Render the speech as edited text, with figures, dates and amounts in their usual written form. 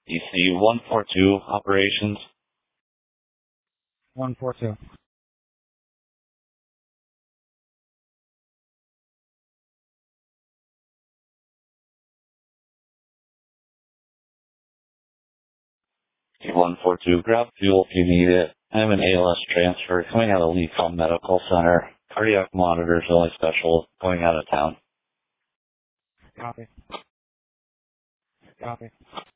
EC-142 operations. 142. EC-142, grab fuel if you need it. I'm an ALS transfer coming out of Lecom Medical Center. Cardiac monitors only special going out of town. Copy. Copy.